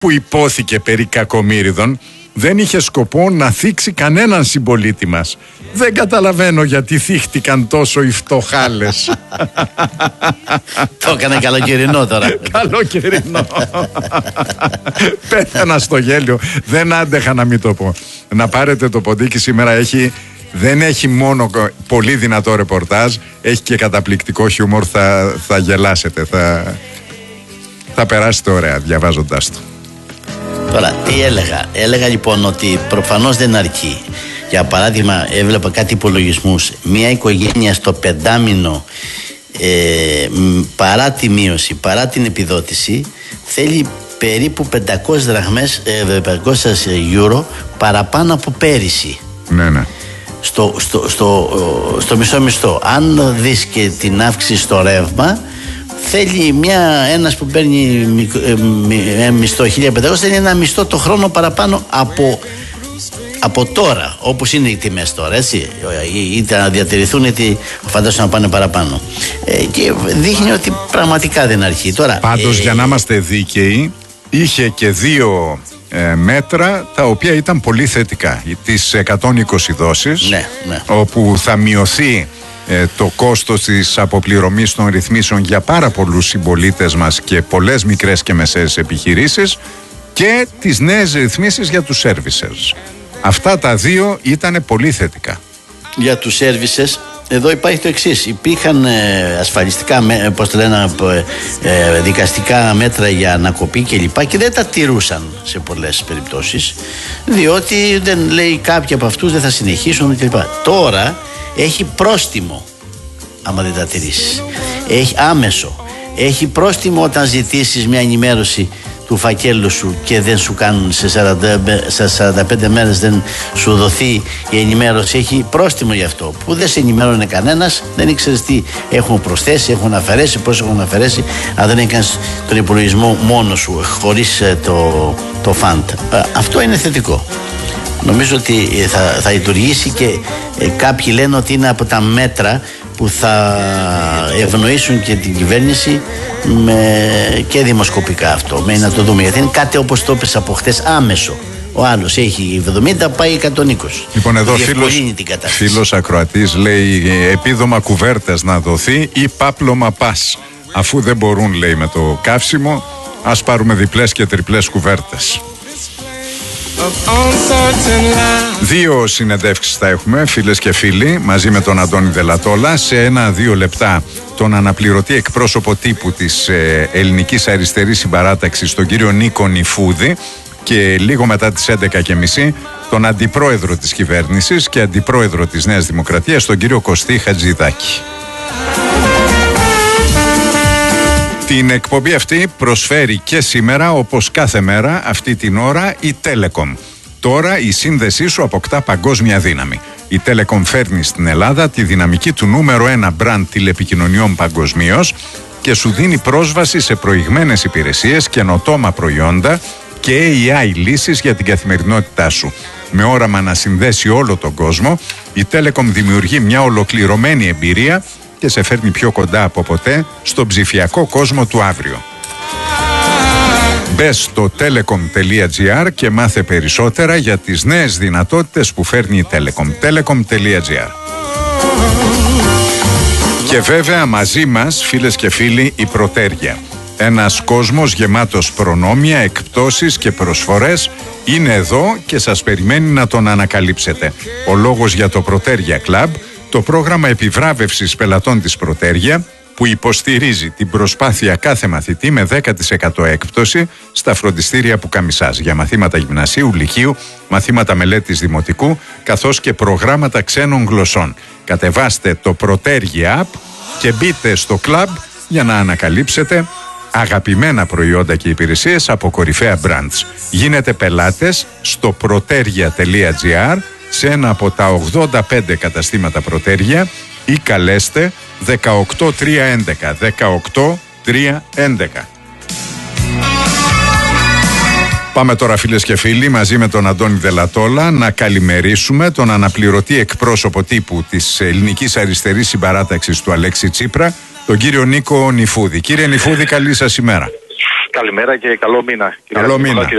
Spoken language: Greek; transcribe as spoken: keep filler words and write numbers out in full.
που υπόθηκε περί κακομοίριδων δεν είχε σκοπό να θίξει κανέναν συμπολίτη μας. Δεν καταλαβαίνω γιατί θύχτηκαν τόσο οι φτωχάλες. Το έκανε καλοκαιρινό τώρα. Καλοκαιρινό. Πέθανα στο γέλιο. Δεν άντεχα να μην το πω. Να πάρετε το ποντίκι σήμερα. Έχει, δεν έχει μόνο πολύ δυνατό ρεπορτάζ, έχει και καταπληκτικό χιούμορ. Θα, θα γελάσετε. Θα, θα περάσετε ωραία διαβάζοντάς το. Τώρα, τι έλεγα. Έλεγα λοιπόν ότι προφανώς δεν αρκεί. Για παράδειγμα, έβλεπα κάτι υπολογισμούς. Μια οικογένεια στο πεντάμινο, ε, παρά τη μείωση, παρά την επιδότηση, θέλει περίπου πεντακόσιες δραχμές, ε, πεντακόσιες ευρώ παραπάνω από πέρυσι. Ναι, ναι. Στο, στο, στο, στο μισό μισθό. Αν δεις και την αύξηση στο ρεύμα, θέλει μια, ένας που παίρνει ε, ε, μισθό χίλια πεντακόσια, θέλει ένα μισθό το χρόνο παραπάνω από, από τώρα, όπως είναι οι τιμές τώρα, έτσι. Είτε να διατηρηθούν, είτε φαντάζομαι να πάνε παραπάνω. Ε, και δείχνει ότι πραγματικά δεν αρχεί τώρα. Πάντως, ε, για να είμαστε δίκαιοι, είχε και δύο ε, μέτρα τα οποία ήταν πολύ θετικά. Τις εκατόν είκοσι δόσεις, ναι, ναι. όπου θα μειωθεί ε, το κόστος της αποπληρωμής των ρυθμίσεων για πάρα πολλούς συμπολίτες μας και πολλές μικρές και μεσαίες επιχειρήσεις, και τις νέες ρυθμίσεις για τους services. Αυτά τα δύο ήταν πολύ θετικά. Για τους services, εδώ υπάρχει το εξής. Υπήρχαν ε, ασφαλιστικά, με, πώς το λένε, ε, δικαστικά μέτρα για ανακοπή κλπ. Και δεν τα τηρούσαν σε πολλές περιπτώσεις, διότι δεν λέει κάποιοι από αυτούς δεν θα συνεχίσουν κλπ. Τώρα έχει πρόστιμο άμα δεν τα τηρήσεις. Έχει άμεσο. Έχει πρόστιμο όταν ζητήσεις μια ενημέρωση του φακέλου σου και δεν σου κάνουν σε σαράντα πέντε μέρες, δεν σου δοθεί η ενημέρωση. Έχει πρόστιμο γι' αυτό, που δεν σε ενημέρωνε κανένας, δεν ήξερες τι έχουν προσθέσει, έχουν αφαιρέσει, πώς έχουν αφαιρέσει, αν δεν έκανες τον υπολογισμό μόνος σου, χωρίς το, το φαντ. Αυτό είναι θετικό. Νομίζω ότι θα, θα λειτουργήσει και ε, κάποιοι λένε ότι είναι από τα μέτρα που θα ευνοήσουν και την κυβέρνηση με, και δημοσκοπικά αυτό. Με να το δούμε, γιατί είναι κάτι όπως το έπαιξε από χτες, άμεσο. Ο άλλος έχει εβδομήντα, πάει εκατόν είκοσι. Λοιπόν, εδώ φίλος, φίλος ακροατής λέει επίδομα κουβέρτες να δοθεί ή πάπλωμα πας. Αφού δεν μπορούν, λέει, με το καύσιμο, ας πάρουμε διπλές και τριπλές κουβέρτες. Δύο συνεντεύξεις θα έχουμε, φίλες και φίλοι, μαζί με τον Αντώνη Δελατόλα. Σε ένα-δύο λεπτά τον αναπληρωτή εκπρόσωπο τύπου της ε, Ελληνικής Αριστερής Συμπαράταξης, τον κύριο Νίκο Νιφούδη, και λίγο μετά τις έντεκα και μισή τον αντιπρόεδρο της κυβέρνησης και αντιπρόεδρο της Νέας Δημοκρατίας, τον κύριο Κωστή Χατζηδάκη. Την εκπομπή αυτή προσφέρει και σήμερα, όπως κάθε μέρα αυτή την ώρα, η Telecom. Τώρα η σύνδεσή σου αποκτά παγκόσμια δύναμη. Η Telecom φέρνει στην Ελλάδα τη δυναμική του νούμερο ένα μπραντ τηλεπικοινωνιών παγκοσμίως και σου δίνει πρόσβαση σε προηγμένες υπηρεσίες, καινοτόμα προϊόντα και έι άι λύσεις για την καθημερινότητά σου. Με όραμα να συνδέσει όλο τον κόσμο, η Telecom δημιουργεί μια ολοκληρωμένη εμπειρία και σε φέρνει πιο κοντά από ποτέ στον ψηφιακό κόσμο του αύριο. Μπες στο telecom τελεία gr και μάθε περισσότερα για τις νέες δυνατότητες που φέρνει η Telecom. telecom τελεία gr. Και βέβαια μαζί μας, φίλες και φίλοι, η Πρωτέργεια. Ένας κόσμος γεμάτος προνόμια, εκπτώσεις και προσφορές είναι εδώ και σας περιμένει να τον ανακαλύψετε. Ο λόγος για το Πρωτέργεια Club, το πρόγραμμα επιβράβευσης πελατών της Πρωτέργεια, που υποστηρίζει την προσπάθεια κάθε μαθητή με δέκα τοις εκατό έκπτωση στα φροντιστήρια που καμισάς για μαθήματα γυμνασίου, λυκείου, μαθήματα μελέτης δημοτικού, καθώς και προγράμματα ξένων γλωσσών. Κατεβάστε το Πρωτέργεια App και μπείτε στο κλαμπ για να ανακαλύψετε αγαπημένα προϊόντα και υπηρεσίες από κορυφαία brands. Γίνετε πελάτες στο πρωτέργεια τελεία gr, σε ένα από τα ογδόντα πέντε καταστήματα Πρωτέργεια, ή καλέστε δεκαοκτώ τριακόσια έντεκα δεκαοκτώ τριακόσια έντεκα. Πάμε τώρα, φίλες και φίλοι, μαζί με τον Αντώνη Δελατόλα να καλημερίσουμε τον αναπληρωτή εκπρόσωπο τύπου της Ελληνικής Αριστερής Συμπαράταξης του Αλέξη Τσίπρα, τον κύριο Νίκο Νιφούδη. Κύριε Νιφούδη, καλή σας ημέρα. Καλημέρα και καλό μήνα. Καλό μήνα.